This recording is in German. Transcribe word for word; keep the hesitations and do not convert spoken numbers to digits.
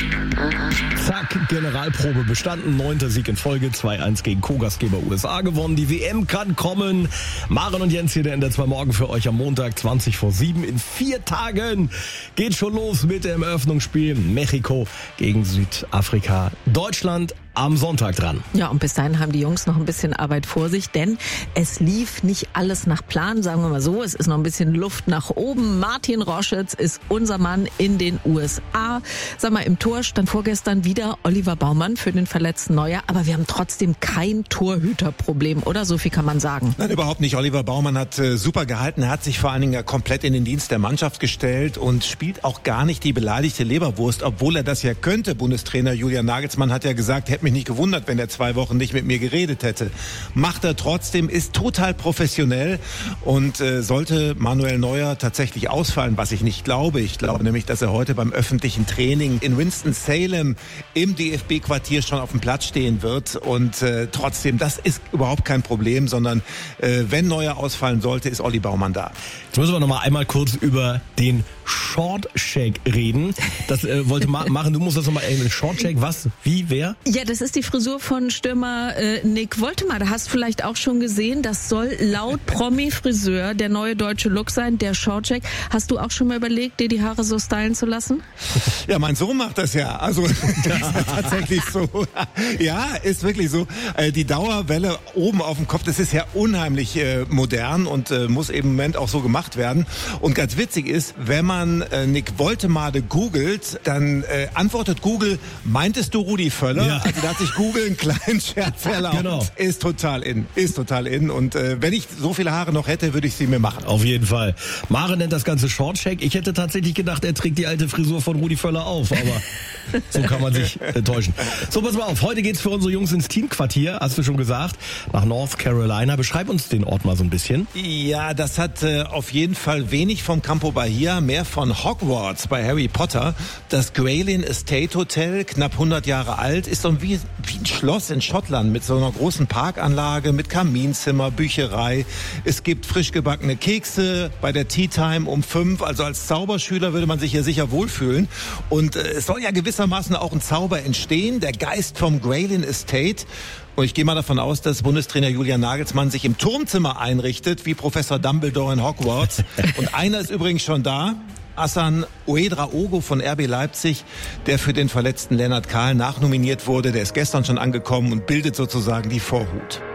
Zack, Generalprobe bestanden, neunter Sieg in Folge, zwei eins gegen Co-Gastgeber U S A gewonnen. Die W M kann kommen. Maren und Jens hier, der N D R zwei Morgen für euch am Montag, zwanzig vor sieben. In vier Tagen geht schon los mit dem Eröffnungsspiel Mexiko gegen Südafrika. Deutschland am Sonntag dran. Ja, und bis dahin haben die Jungs noch ein bisschen Arbeit vor sich, denn es lief nicht alles nach Plan, sagen wir mal so. Es ist noch ein bisschen Luft nach oben. Martin Roschitz ist unser Mann in den U S A. Sag mal, im Tor stand vorgestern wieder Oliver Baumann für den verletzten Neuer, aber wir haben trotzdem kein Torhüterproblem, oder? So viel kann man sagen. Nein, überhaupt nicht. Oliver Baumann hat äh, super gehalten. Er hat sich vor allen Dingen ja komplett in den Dienst der Mannschaft gestellt und spielt auch gar nicht die beleidigte Leberwurst, obwohl er das ja könnte. Bundestrainer Julian Nagelsmann hat ja gesagt, hätte mich nicht gewundert, wenn er zwei Wochen nicht mit mir geredet hätte. Macht er trotzdem, ist total professionell und äh, sollte Manuel Neuer tatsächlich ausfallen, was ich nicht glaube. Ich glaube nämlich, dass er heute beim öffentlichen Training in Winston-Salem im D F B-Quartier schon auf dem Platz stehen wird und äh, trotzdem, das ist überhaupt kein Problem, sondern äh, wenn Neuer ausfallen sollte, ist Olli Baumann da. Jetzt müssen wir noch mal einmal kurz über den Short-Shake reden. Das äh, wollte Ma- machen, du musst das nochmal, äh, Short-Shake, was, wie, wer? Ja, das ist die Frisur von Stürmer äh, Nick Woltemar. Da hast du vielleicht auch schon gesehen, das soll laut Promi-Friseur der neue deutsche Look sein, der Short-Shake. Hast du auch schon mal überlegt, dir die Haare so stylen zu lassen? Ja, mein Sohn macht das ja. Also das ist tatsächlich so. Ja, ist wirklich so. Äh, die Dauerwelle oben auf dem Kopf, das ist ja unheimlich äh, modern und äh, muss eben im Moment auch so gemacht werden. Und ganz witzig ist, wenn man äh, Nick Woltemade googelt, dann äh, antwortet Google, meintest du Rudi Völler? Ja. Also da hat sich Google einen kleinen Scherz erlaubt. Genau. Ist total in. Ist total in. Und äh, wenn ich so viele Haare noch hätte, würde ich sie mir machen. Auf jeden Fall. Maren nennt das Ganze Short-Shake. Ich hätte tatsächlich gedacht, er trägt die alte Frisur von Rudi Völler auf, aber so kann man sich äh, täuschen. So, pass mal auf. Heute geht's für unsere Jungs ins Teamquartier, hast du schon gesagt, nach North Carolina. Beschreib uns den Ort mal so ein bisschen. Ja, das hat äh, auf jeden Fall wenig vom Campo Bahia, mehr von Hogwarts bei Harry Potter. Das Graylin Estate Hotel, knapp hundert Jahre alt, ist so wie, wie ein Schloss in Schottland mit so einer großen Parkanlage, mit Kaminzimmer, Bücherei. Es gibt frisch gebackene Kekse bei der Tea Time um fünf. Also als Zauberschüler würde man sich hier sicher wohlfühlen. Und äh, es soll ja gewissermaßen auch ein Zauber entstehen, der Geist vom Graylin Estate. Und ich gehe mal davon aus, dass Bundestrainer Julian Nagelsmann sich im Turmzimmer einrichtet, wie Professor Dumbledore in Hogwarts. Und einer ist übrigens schon da. Hassan Ouedraogo von R B Leipzig, der für den verletzten Lennart Kahl nachnominiert wurde. Der ist gestern schon angekommen und bildet sozusagen die Vorhut.